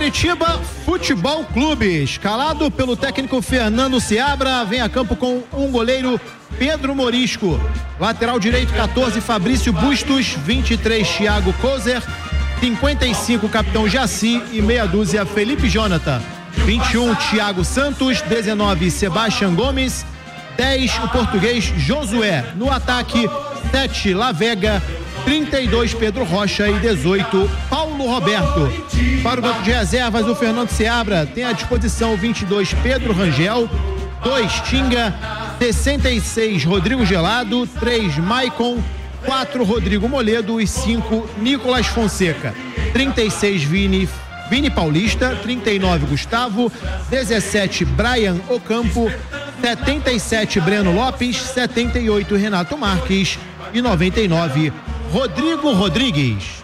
Coritiba Futebol Clube, escalado pelo técnico Fernando Seabra, vem a campo com um goleiro, Pedro Morisco. Lateral direito, 14, Fabrício Bustos, 23, Thiago Kozer, 55, capitão Jaci e meia dúzia, Felipe Jonathan. 21, Thiago Santos, 19, Sebastião Gomes, 10, o português Josué. No ataque, 7, Lavega, 32, Pedro Rocha e 18, Paulo Roberto. Para o banco de reservas, o Fernando Seabra tem à disposição 22, Pedro Rangel, 2, Tinga, 66, Rodrigo Gelado, 3, Maicon, 4, Rodrigo Moledo e 5, Nicolas Fonseca. 36, Vini Paulista, 39, Gustavo, 17, Brian Ocampo, 77, Breno Lopes, 78, Renato Marques e 99, Rodrigo Rodrigues.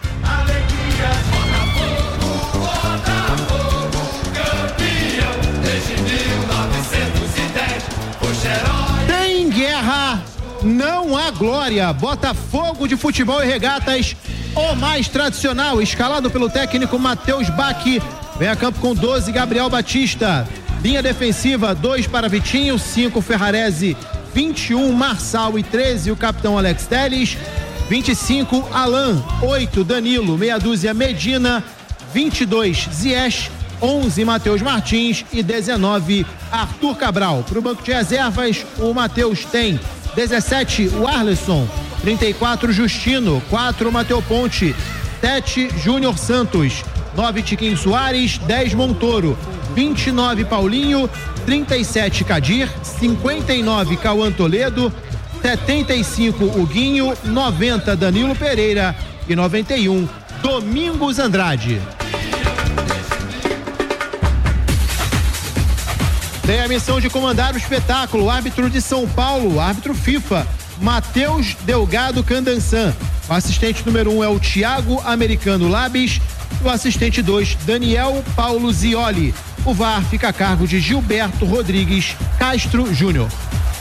Tem guerra, não há glória. Botafogo de Futebol e Regatas, o mais tradicional, escalado pelo técnico Matheus Bach, vem a campo com 12, Gabriel Batista. Linha defensiva, 2 para Vitinho, 5, Ferrarese, 21, Marçal e 13, o capitão Alex Telles. 25, Alan, 8, Danilo, meia dúzia, Medina, 22, Ziyech, 11, Matheus Martins e 19, Arthur Cabral. Para o banco de reservas, o Matheus tem 17, o Arleson, 34, Justino, 4, Mateu Ponte, 7, Júnior Santos, 9, Tiquinho Soares, 10, Montoro, 29, Paulinho, 37, Cadir, 59, Cauã Toledo, 75, Huguinho, 90, Danilo Pereira e 91, Domingos Andrade. Tem a missão de comandar o espetáculo, o árbitro de São Paulo, árbitro FIFA, Matheus Delgado Candansan. O assistente número 1 é o Thiago Americano Labis, o assistente 2, Daniel Paulo Zioli. O VAR fica a cargo de Gilberto Rodrigues Castro Júnior.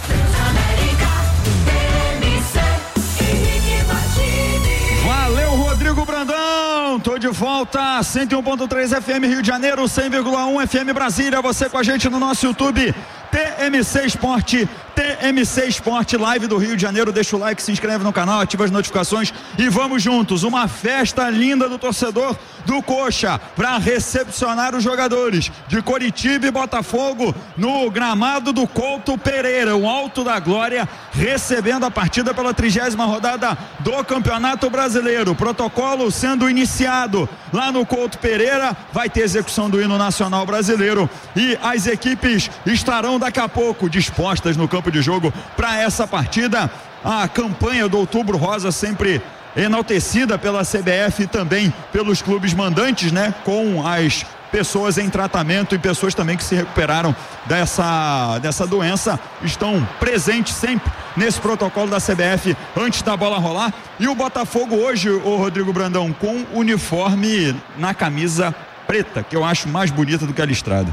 Valeu, Rodrigo Brandão. Tô de volta, 101.3 FM Rio de Janeiro, 100,1 FM Brasília. Você com a gente no nosso YouTube, TMC Esporte, TMC Esporte Live do Rio de Janeiro. Deixa o like, se inscreve no canal, ativa as notificações e vamos juntos. Uma festa linda do torcedor do Coxa para recepcionar os jogadores de Coritiba e Botafogo no gramado do Couto Pereira, o Alto da Glória, recebendo a partida pela 30ª rodada do Campeonato Brasileiro. Protocolo sendo iniciado lá no Couto Pereira, vai ter execução do hino nacional brasileiro e as equipes estarão daqui a pouco dispostas no campo de jogo para essa partida. A campanha do Outubro Rosa sempre enaltecida pela CBF e também pelos clubes mandantes, né? Com as pessoas em tratamento e pessoas também que se recuperaram dessa doença, estão presentes sempre nesse protocolo da CBF antes da bola rolar. E o Botafogo hoje, o Rodrigo Brandão, com uniforme na camisa preta, que eu acho mais bonita do que a listrada.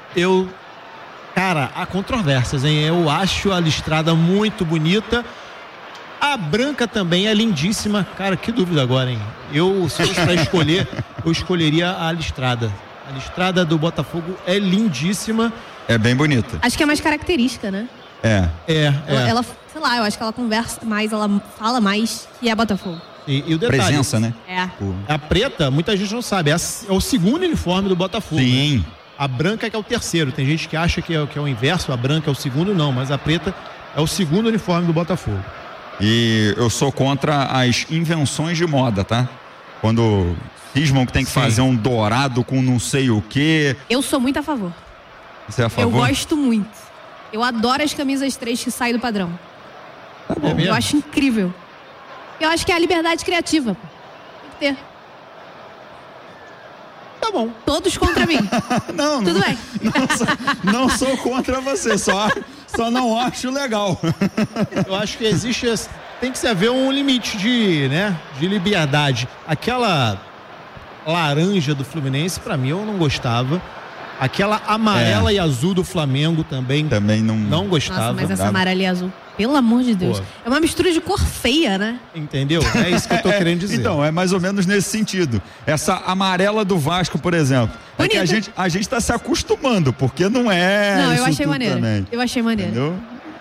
Cara, há controvérsias, hein? Eu acho a listrada muito bonita. A branca também é lindíssima. Cara, que dúvida agora, hein? Se fosse pra escolher, eu escolheria a listrada. A listrada do Botafogo é lindíssima. É bem bonita. Acho que é mais característica, né? Ela, sei lá, eu acho que ela conversa mais, ela fala mais que é Botafogo. E o detalhe, presença, né? A preta, muita gente não sabe, é o segundo uniforme do Botafogo. Sim. Né? A branca que é o terceiro. Tem gente que acha que é o inverso, a branca é o segundo, não, mas a preta é o segundo uniforme do Botafogo. E eu sou contra as invenções de moda, tá? Quando cismam que tem que fazer um dourado com não sei o quê. Eu sou muito a favor. Você é a favor? Eu gosto muito. Eu adoro as camisas 3 que saem do padrão. Tá bom. Eu acho incrível. Eu acho que é a liberdade criativa. Tem que ter. Tá bom. Todos contra mim. Não, tudo bem. Não sou contra você, só não acho legal. Eu acho que tem que se haver um limite de liberdade. Aquela laranja do Fluminense, pra mim, eu não gostava. Aquela amarela e azul do Flamengo também não gostava. Nossa, mas essa amarela e azul, pelo amor de Deus. É uma mistura de cor feia, né? Entendeu? É isso que eu tô querendo dizer. Então, é mais ou menos nesse sentido. Essa amarela do Vasco, por exemplo. É que a gente tá se acostumando, porque não é. Não, eu isso achei tudo maneiro. também. Eu achei maneiro. Entendeu?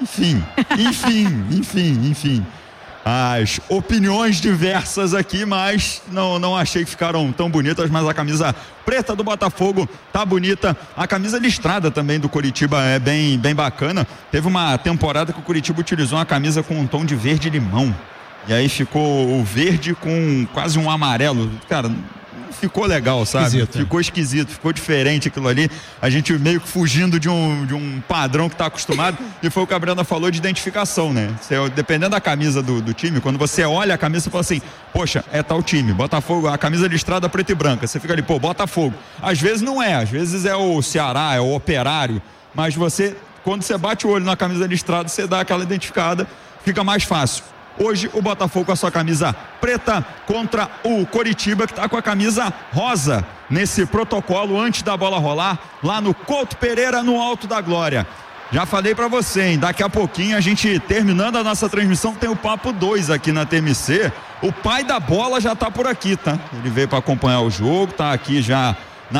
Enfim. As opiniões diversas aqui, mas não achei que ficaram tão bonitas, mas a camisa preta do Botafogo tá bonita. A camisa listrada também do Coritiba é bem bacana. Teve uma temporada que o Coritiba utilizou uma camisa com um tom de verde-limão. E aí ficou o verde com quase um amarelo. Cara, ficou legal, sabe? Esquisito, ficou esquisito, ficou diferente aquilo ali. A gente meio que fugindo de um padrão que está acostumado. E foi o que a Brenda falou de identificação, né? Dependendo da camisa do time, quando você olha a camisa, você fala assim: poxa, é tal time, Botafogo, a camisa listrada preta e branca. Você fica ali, pô, Botafogo. Às vezes não é, às vezes é o Ceará, é o Operário. Mas quando você bate o olho na camisa listrada, você dá aquela identificada, fica mais fácil. Hoje o Botafogo com a sua camisa preta contra o Coritiba, que está com a camisa rosa nesse protocolo antes da bola rolar, lá no Couto Pereira, no Alto da Glória. Já falei para você, hein? Daqui a pouquinho a gente, terminando a nossa transmissão, tem o Papo 2 aqui na TMC. O pai da bola já tá por aqui, tá? Ele veio para acompanhar o jogo, tá aqui já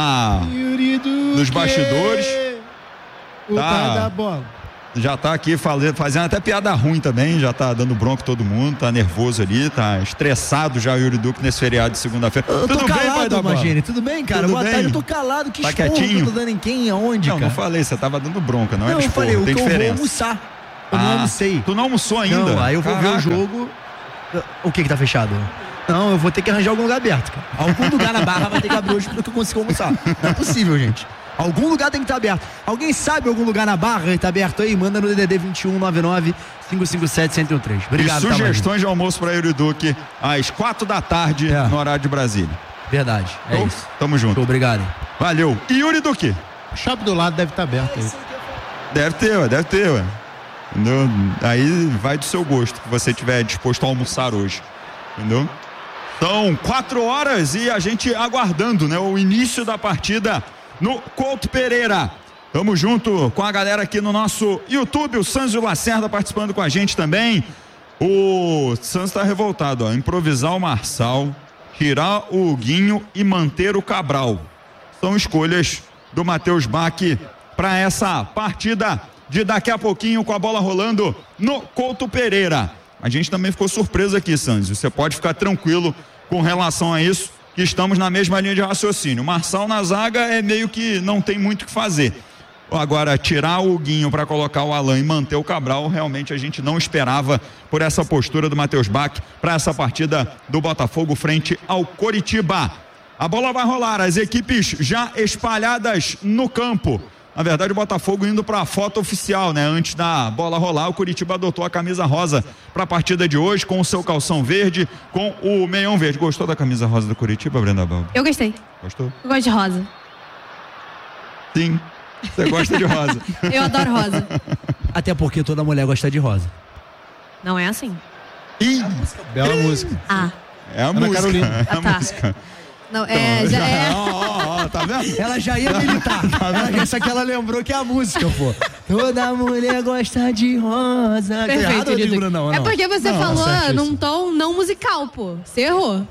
nos bastidores. O pai da bola. Já tá aqui fazendo até piada ruim também, já tá dando bronca todo mundo, tá nervoso ali, tá estressado já o Yuri Duque nesse feriado de segunda-feira. Tudo bem, pai da Magine? Tudo bem, cara? Tudo Boa bem? tarde, eu tô calado, que Tá esporro quietinho? que eu tô dando em quem, aonde, Não, cara? não falei, você tava dando bronca, não Não, era eu falei, esporro, o tem que eu vou diferença. almoçar. Eu não almocei. Tu não almoçou ainda? Não, aí eu vou ver o Caraca. jogo. O que tá fechado? Não, eu vou ter que arranjar algum lugar aberto, cara. Algum lugar na Barra vai ter que abrir hoje pra que eu consiga almoçar. Não é possível, gente. Algum lugar tem que estar aberto. Alguém sabe algum lugar na Barra que tá aberto aí? Manda no DDD 2199-557-1013. Obrigado, E sugestões de almoço para Yuri Duque às 4 da tarde no horário de Brasília. Verdade, é Então, isso. Tamo junto. Muito obrigado. Valeu. E Yuri Duque? O shopping do lado deve estar aberto aí. Deve ter, ué. Entendeu? Aí vai do seu gosto, que você estiver disposto a almoçar hoje. Entendeu? São 4 horas e a gente aguardando, né? O início da partida no Couto Pereira. Tamo junto com a galera aqui no nosso YouTube, o Sanzio Lacerda participando com a gente também. O Sanzio tá revoltado, ó. Improvisar o Marçal, tirar o Huguinho e manter o Cabral. São escolhas do Matheus Bach para essa partida de daqui a pouquinho, com a bola rolando no Couto Pereira. A gente também ficou surpreso aqui, Sanzio. Você pode ficar tranquilo com relação a isso, que estamos na mesma linha de raciocínio. O Marçal na zaga é meio que não tem muito o que fazer. Agora, tirar o Huguinho para colocar o Alan e manter o Cabral, realmente a gente não esperava por essa postura do Matheus Bach para essa partida do Botafogo frente ao Coritiba. A bola vai rolar, as equipes já espalhadas no campo. Na verdade, o Botafogo indo para a foto oficial, né? Antes da bola rolar, o Coritiba adotou a camisa rosa para a partida de hoje, com o seu calção verde, com o meião verde. Gostou da camisa rosa do Coritiba, Brenda Balbo? Eu gostei. Gostou? Eu gosto de rosa. Sim. Você gosta de rosa? Eu adoro rosa. Até porque toda mulher gosta de rosa. Não é assim. Ih, Bela música. Ah, é a Ana música. Carolina. É a tá. música. não, já é. Ó, tá vendo? Ela já ia militar. Só que ela lembrou que é a música, pô. Toda mulher gosta de rosa. Perfeito, Errado, Yuri Bruno, não, É não. porque você falou certíssimo. num tom não musical, pô. Você errou.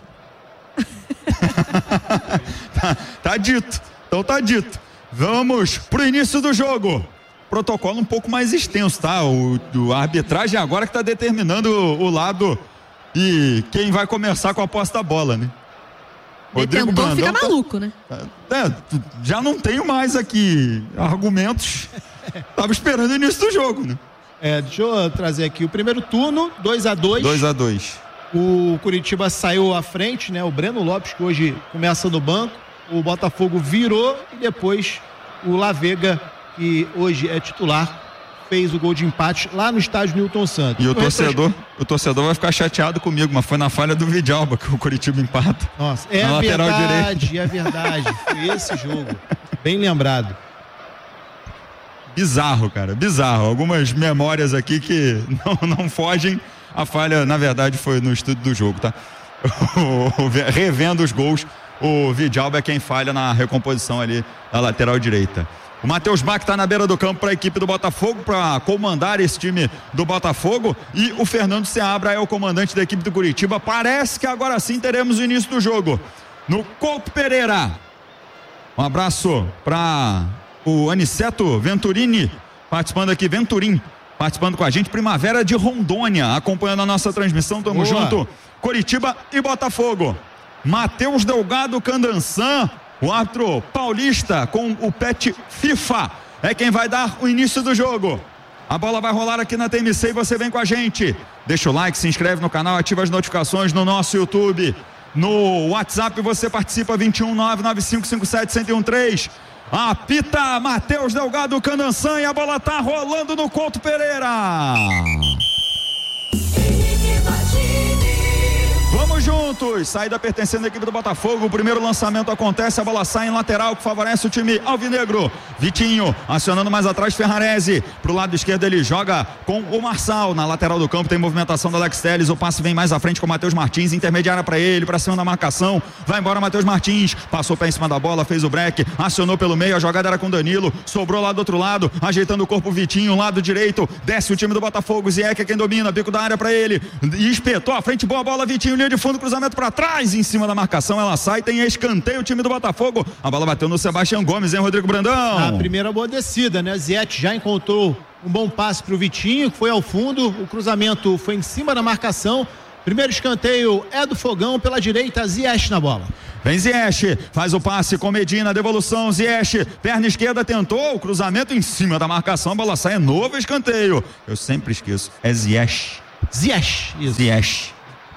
Tá dito. Então tá dito. Vamos pro início do jogo. Protocolo um pouco mais extenso, tá? A arbitragem agora que tá determinando o lado e quem vai começar com a posse da bola, né? Detentor fica maluco, né? Já não tenho mais aqui argumentos. Tava esperando o início do jogo, né? Deixa eu trazer aqui o primeiro turno, 2-2. 2-2. O Coritiba saiu à frente, né? O Breno Lopes, que hoje começa no banco. O Botafogo virou e depois o Lavega, que hoje é titular, fez o gol de empate lá no estádio Newton Santos. E o torcedor vai ficar chateado comigo, mas foi na falha do Vidalba que o Coritiba empata. Nossa, é na lateral verdade, direita. é verdade. Foi esse jogo. Bem lembrado. Bizarro, cara, bizarro. Algumas memórias aqui que não fogem. A falha, na verdade, foi no estúdio do jogo, tá? Revendo os gols, o Vidalba é quem falha na recomposição ali da lateral direita. O Matheus Bach está na beira do campo para a equipe do Botafogo, para comandar esse time do Botafogo, e o Fernando Seabra é o comandante da equipe do Coritiba. Parece que agora sim teremos o início do jogo no Couto Pereira. Um abraço para o Aniceto Venturini, participando aqui, Venturim, participando com a gente. Primavera de Rondônia, acompanhando a nossa transmissão. Tamo junto. Coritiba e Botafogo. Matheus Delgado Candançan, o árbitro paulista com o pet FIFA, é quem vai dar o início do jogo. A bola vai rolar aqui na TMC e você vem com a gente. Deixa o like, se inscreve no canal, ativa as notificações no nosso YouTube. No WhatsApp você participa, 21995571013. Apita Matheus Delgado Candançan e a bola tá rolando no Couto Pereira. Vamos juntos, saída pertencendo à equipe do Botafogo, o primeiro lançamento acontece, a bola sai em lateral que favorece o time alvinegro. Vitinho acionando mais atrás, Ferrarese pro lado esquerdo, ele joga com o Marçal, na lateral do campo tem movimentação do Alex Telles, o passe vem mais à frente com o Matheus Martins, intermediária para ele, para cima da marcação, vai embora Matheus Martins, passou pé em cima da bola, fez o break, acionou pelo meio, a jogada era com Danilo, sobrou lá do outro lado, ajeitando o corpo Vitinho, lado direito, desce o time do Botafogo, Zieck é quem domina, bico da área para ele, e espetou à frente, boa bola, Vitinho, linha de fundo, cruzamento para trás, em cima da marcação, ela sai, tem escanteio o time do Botafogo, a bola bateu no Sebastião Gomes, hein, Rodrigo Brandão? A primeira boa descida, né? Zieck já encontrou um bom passe pro Vitinho, que foi ao fundo, o cruzamento foi em cima da marcação, primeiro escanteio é do Fogão, pela direita, Ziyech na bola. Vem Ziyech, faz o passe com Medina, devolução, Ziyech, perna esquerda tentou, o cruzamento em cima da marcação, a bola sai, é novo escanteio, eu sempre esqueço, é Ziyech. Ziyech, isso. Ziyech.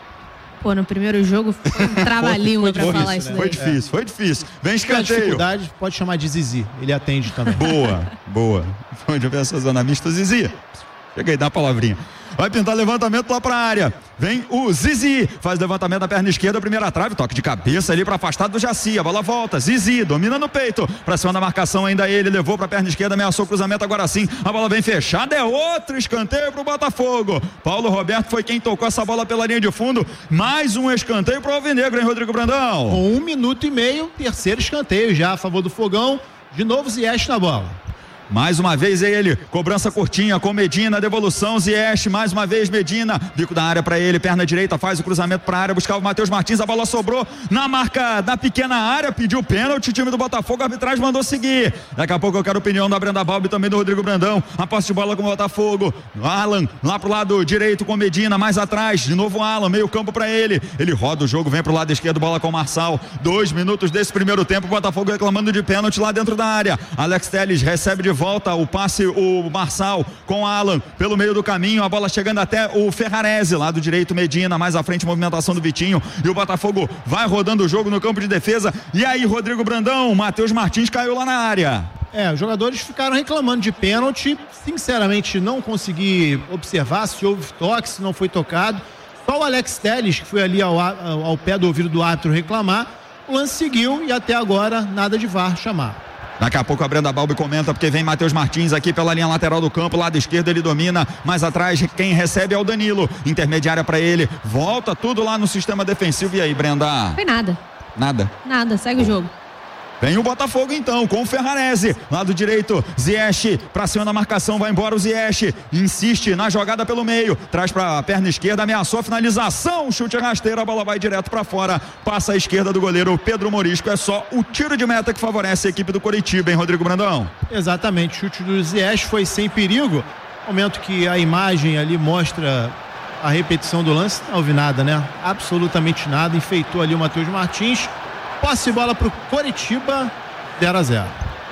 Pô, no primeiro jogo foi um trava-língua pra falar isso daí. Foi difícil. Vem escanteio. Dificuldade, pode chamar de Zizi, ele atende também. Boa. Onde eu ver essa zona mista, Zizi. Cheguei, dá a palavrinha. Vai pintar levantamento lá pra área. Vem o Zizi, faz levantamento na perna esquerda, primeira trave, toque de cabeça ali pra afastar do Jaci, a bola volta, Zizi, domina no peito, pra cima da marcação ainda ele, levou pra perna esquerda, ameaçou o cruzamento, agora sim, a bola vem fechada, é outro escanteio pro Botafogo. Paulo Roberto foi quem tocou essa bola pela linha de fundo, mais um escanteio pro Alvinegro, hein, Rodrigo Brandão? Com 1 minuto e meio, terceiro escanteio já a favor do Fogão, de novo Ziyech na bola. Mais uma vez ele, cobrança curtinha com Medina, devolução, Ziyech, mais uma vez Medina, bico da área para ele, perna direita, faz o cruzamento para a área, buscava o Matheus Martins, a bola sobrou na marca da pequena área, pediu pênalti, o time do Botafogo, a arbitragem mandou seguir. Daqui a pouco eu quero a opinião da Brenda Balbi e também do Rodrigo Brandão, a posse de bola com o Botafogo, Alan, lá pro lado direito com Medina, mais atrás, de novo Alan, meio campo para ele roda o jogo, vem pro lado esquerdo, bola com o Marçal, 2 minutos desse primeiro tempo, o Botafogo reclamando de pênalti lá dentro da área, Alex Telles recebe de volta o passe, o Marçal com Alan pelo meio do caminho, a bola chegando até o Ferrarese, lado direito Medina, mais à frente movimentação do Vitinho e o Botafogo vai rodando o jogo no campo de defesa, e aí Rodrigo Brandão, Matheus Martins caiu lá na área. Os jogadores ficaram reclamando de pênalti, sinceramente não consegui observar se houve toque, se não foi tocado, só o Alex Telles que foi ali ao pé do ouvido do árbitro reclamar, o lance seguiu e até agora nada de VAR chamar. Daqui a pouco a Brenda Balbi comenta, porque vem Matheus Martins aqui pela linha lateral do campo, lado esquerdo ele domina, mais atrás quem recebe é o Danilo, intermediária para ele, volta tudo lá no sistema defensivo. E aí, Brenda? Foi nada. Nada, segue o jogo. Vem o Botafogo então, com o Ferrarese, lado direito, Ziyech, pra cima da marcação, vai embora o Ziyech, insiste na jogada pelo meio, traz pra perna esquerda, ameaçou a finalização, chute rasteiro, a bola vai direto pra fora, passa à esquerda do goleiro Pedro Morisco, é só o tiro de meta que favorece a equipe do Coritiba, hein, Rodrigo Brandão? Exatamente, o chute do Ziyech foi sem perigo, momento que a imagem ali mostra a repetição do lance, não houve nada, né? Absolutamente nada, enfeitou ali o Matheus Martins. Posse de bola pro Coritiba, 0-0.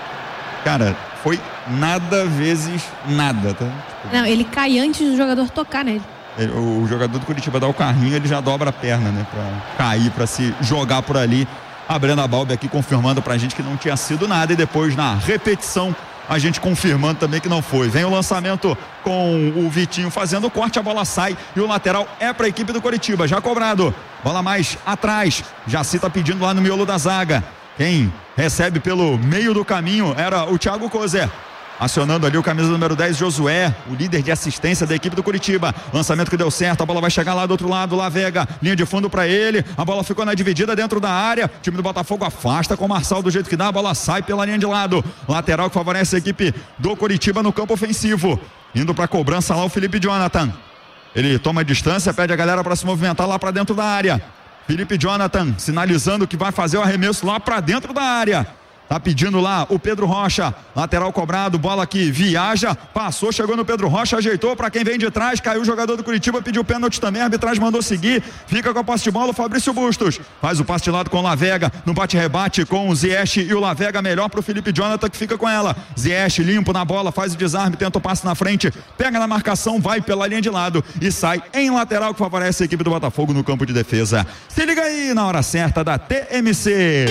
Cara, foi nada vezes nada, tá? Não, ele cai antes do jogador tocar nele. O jogador do Coritiba dá o carrinho, ele já dobra a perna, né? Pra cair, pra se jogar por ali. A Brenda Balbi aqui confirmando pra gente que não tinha sido nada, e depois na repetição a gente confirmando também que não foi. Vem o lançamento com o Vitinho fazendo o corte, a bola sai e o lateral é para a equipe do Coritiba, já cobrado. Bola mais atrás, Jaci tá pedindo lá no miolo da zaga. Quem recebe pelo meio do caminho era o Thiago Coser. Acionando ali o camisa número 10, Josué, o líder de assistência da equipe do Coritiba. Lançamento que deu certo, a bola vai chegar lá do outro lado, lá Vega, linha de fundo para ele. A bola ficou na dividida dentro da área. O time do Botafogo afasta com o Marçal do jeito que dá, a bola sai pela linha de lado. Lateral que favorece a equipe do Coritiba no campo ofensivo. Indo para cobrança lá o Felipe Jonathan. Ele toma distância, pede a galera para se movimentar lá para dentro da área. Felipe Jonathan sinalizando que vai fazer o arremesso lá para dentro da área. Tá pedindo lá o Pedro Rocha, lateral cobrado, bola que viaja, passou, chegou no Pedro Rocha, ajeitou para quem vem de trás, caiu o jogador do Curitiba, pediu pênalti também, a arbitragem mandou seguir, fica com a posse de bola o Fabrício Bustos, faz o passe de lado com o Lavega, no bate-rebate com o Ziyech e o Lavega melhor pro Felipe Jonathan que fica com ela, Ziyech limpo na bola, faz o desarme, tenta o passe na frente, pega na marcação, vai pela linha de lado e sai em lateral que favorece a equipe do Botafogo no campo de defesa. Se liga aí na hora certa da TMC.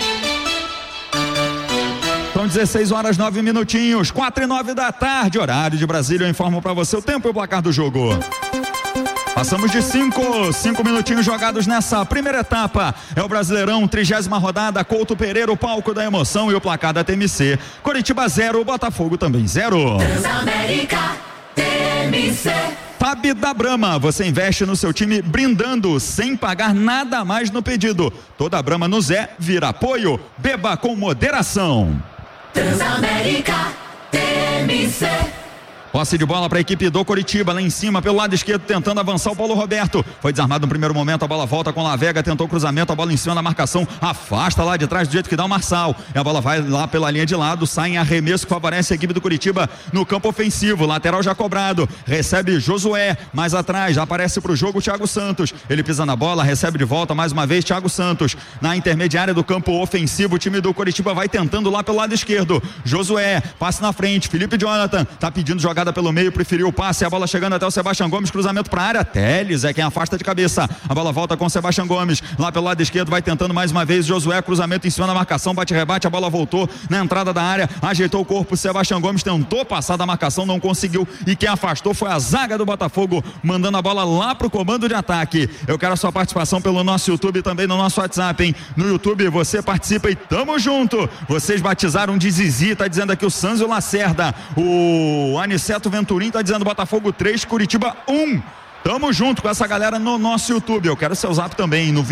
São 16 horas 9 minutinhos, 4:09 da tarde, horário de Brasília. Eu informo para você o tempo e o placar do jogo. Passamos de 5 minutinhos jogados nessa primeira etapa. É o Brasileirão, 30ª rodada. Couto Pereira, o palco da emoção e o placar da TMC. Coritiba 0, Botafogo também 0. Transamérica, TMC. Tab da Brahma, você investe no seu time brindando sem pagar nada mais no pedido. Toda Brahma no Zé vira apoio. Beba com moderação. Transamérica, TMC. Posse de bola para a equipe do Coritiba, lá em cima, pelo lado esquerdo, tentando avançar o Paulo Roberto. Foi desarmado no primeiro momento, a bola volta com o Lavega, tentou o cruzamento, a bola em cima da marcação, afasta lá de trás do jeito que dá o Marçal. E a bola vai lá pela linha de lado, sai em arremesso que favorece a equipe do Coritiba no campo ofensivo. Lateral já cobrado, recebe Josué, mais atrás, já aparece para o jogo o Thiago Santos. Ele pisa na bola, recebe de volta mais uma vez Thiago Santos. Na intermediária do campo ofensivo, o time do Coritiba vai tentando lá pelo lado esquerdo. Josué, passe na frente, Felipe Jonathan, tá pedindo jogada pelo meio, preferiu o passe, a bola chegando até o Sebastião Gomes, cruzamento para a área, Teles é quem afasta de cabeça, a bola volta com o Sebastião Gomes, lá pelo lado esquerdo, vai tentando mais uma vez Josué, cruzamento em cima da marcação, bate-rebate, a bola voltou na entrada da área, ajeitou o corpo, Sebastião Gomes tentou passar da marcação, não conseguiu, e quem afastou foi a zaga do Botafogo, mandando a bola lá pro comando de ataque. Eu quero a sua participação pelo nosso YouTube e também no nosso WhatsApp, hein? No YouTube você participa e tamo junto. Vocês batizaram de Zizi, tá dizendo aqui o Sanzio Lacerda, o Aniceto Venturim tá dizendo Botafogo 3, Curitiba 1. Tamo junto com essa galera no nosso YouTube. Eu quero seu zap também no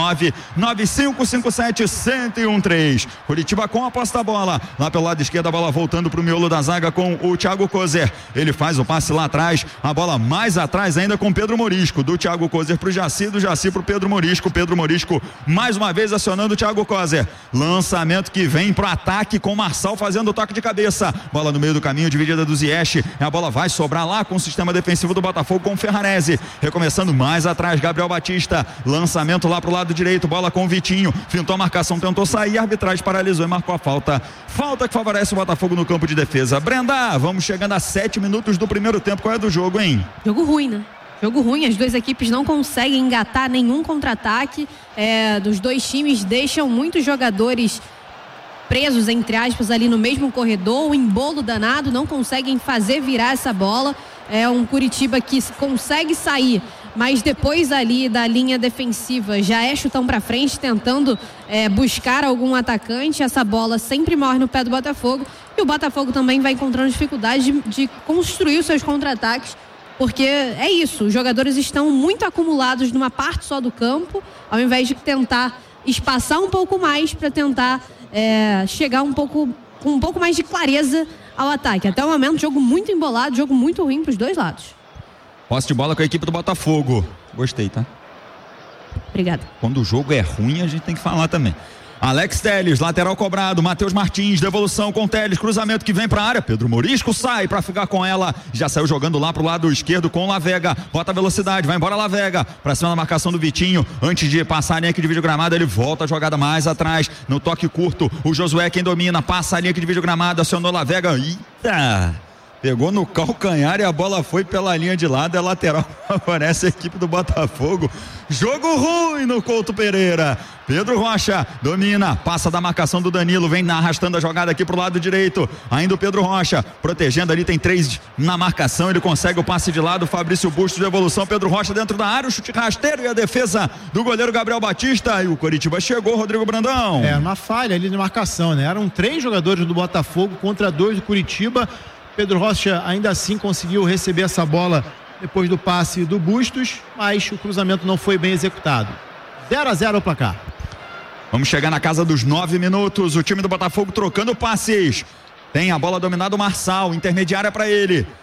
219-9557-1013. Curitiba com a posse da bola. Lá pelo lado esquerdo, a bola voltando pro miolo da zaga com o Thiago Kozer. Ele faz o passe lá atrás. A bola mais atrás ainda com Pedro Morisco. Do Thiago Kozer pro Jaci, do Jaci pro Pedro Morisco. Pedro Morisco mais uma vez acionando o Thiago Kozer. Lançamento que vem pro ataque com o Marçal fazendo o toque de cabeça. Bola no meio do caminho, dividida do Ziyech. A bola vai sobrar lá com o sistema defensivo do Botafogo com o Ferrarese. Recomeçando mais atrás, Gabriel Batista, lançamento lá pro lado direito, bola com o Vitinho, fintou a marcação, tentou sair, a arbitragem paralisou e marcou a falta que favorece o Botafogo no campo de defesa. Brenda, vamos chegando a 7 minutos do primeiro tempo, qual é do jogo, hein? Jogo ruim, né? Jogo ruim, as duas equipes não conseguem engatar nenhum contra-ataque, dos dois times deixam muitos jogadores presos, entre aspas, ali no mesmo corredor, um embolo danado, não conseguem fazer virar essa bola. É um Curitiba que consegue sair, mas depois ali da linha defensiva já é chutão pra frente, tentando buscar algum atacante. Essa bola sempre morre no pé do Botafogo, e o Botafogo também vai encontrando dificuldade de construir os seus contra-ataques, porque é isso, os jogadores estão muito acumulados numa parte só do campo, ao invés de tentar espaçar um pouco mais para tentar chegar com um pouco mais de clareza ao ataque. Até o momento, jogo muito embolado, jogo muito ruim para os dois lados. Posse de bola com a equipe do Botafogo. Gostei, tá? Obrigada. Quando o jogo é ruim, a gente tem que falar também. Alex Teles, lateral cobrado, Matheus Martins, devolução com Teles, cruzamento que vem pra área, Pedro Morisco sai pra ficar com ela, já saiu jogando lá pro lado esquerdo com o Lavega, bota a velocidade, vai embora Lavega, pra cima da marcação do Vitinho, antes de passar a linha que divide o gramado, ele volta a jogada mais atrás, no toque curto, o Josué quem domina, passa a linha que divide o gramado, acionou Lavega, eita! Pegou no calcanhar e a bola foi pela linha de lado, é lateral, aparece a equipe do Botafogo. Jogo ruim no Couto Pereira. Pedro Rocha domina, passa da marcação do Danilo, vem arrastando a jogada aqui pro lado direito. Ainda o Pedro Rocha, protegendo ali, tem 3 na marcação, ele consegue o passe de lado, Fabrício Bustos de evolução, Pedro Rocha dentro da área, o chute rasteiro e a defesa do goleiro Gabriel Batista. E o Coritiba chegou, Rodrigo Brandão. Uma falha ali de marcação, né? Eram 3 jogadores do Botafogo contra 2 do Curitiba. Pedro Rocha ainda assim conseguiu receber essa bola depois do passe do Bustos, mas o cruzamento não foi bem executado. 0-0 o placar. Vamos chegar na casa dos 9 minutos, o time do Botafogo trocando passes. Tem a bola dominada o Marçal, intermediária para ele.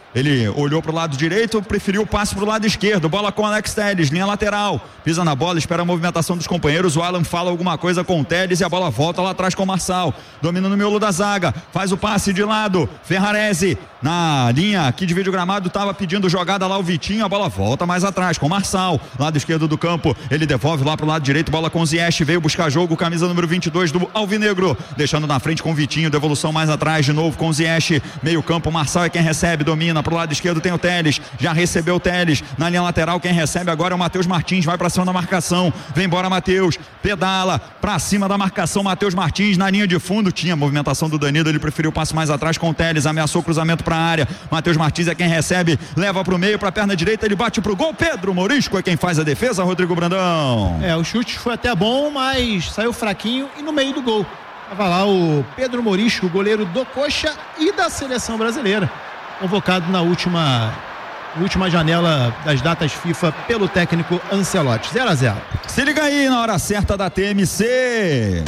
Ele olhou pro lado direito, preferiu o passe pro lado esquerdo. Bola com o Alex Telles, linha lateral. Pisa na bola, espera a movimentação dos companheiros. O Alan fala alguma coisa com o Telles e a bola volta lá atrás com o Marçal. Domina no miolo da zaga, faz o passe de lado. Ferrarese na linha que divide o gramado, tava pedindo jogada lá o Vitinho. A bola volta mais atrás com o Marçal. Lado esquerdo do campo, ele devolve lá pro lado direito. Bola com o Ziyech, veio buscar jogo. Camisa número 22 do Alvinegro. Deixando na frente com o Vitinho. Devolução mais atrás de novo com o Ziyech. Meio campo, Marçal é quem recebe, domina. Pro lado esquerdo tem o Telles, já recebeu o Telles. Na linha lateral quem recebe agora é o Matheus Martins, vai pra cima da marcação, vem embora Matheus, pedala pra cima da marcação, Matheus Martins na linha de fundo, tinha movimentação do Danilo, ele preferiu o passe mais atrás com o Telles, ameaçou o cruzamento pra área. Matheus Martins é quem recebe, leva pro meio, pra perna direita, ele bate pro gol. Pedro Morisco é quem faz a defesa, Rodrigo Brandão. O chute foi até bom, mas saiu fraquinho e no meio do gol tava lá o Pedro Morisco, goleiro do Coxa e da seleção brasileira, convocado na última janela das datas FIFA pelo técnico Ancelotti. 0-0. Se liga aí na hora certa da TMC.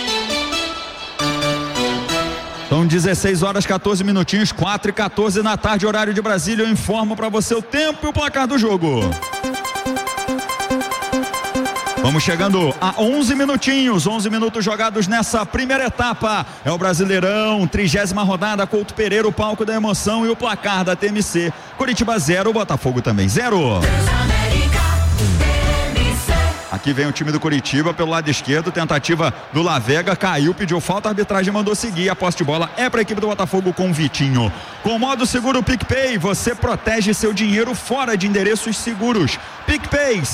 São 16 horas 14 minutinhos, 4h14 na tarde, horário de Brasília. Eu informo para você o tempo e o placar do jogo. Vamos chegando a 11 minutinhos, 11 minutos jogados nessa primeira etapa. É o Brasileirão, 30ª rodada, Couto Pereira, o palco da emoção e o placar da TMC. Coritiba 0, Botafogo também 0. Aqui vem o time do Coritiba pelo lado esquerdo, tentativa do Lavega, caiu, pediu falta, a arbitragem mandou seguir. A posse de bola é para a equipe do Botafogo com o Vitinho. Com modo seguro PicPay, você protege seu dinheiro fora de endereços seguros. PicPay,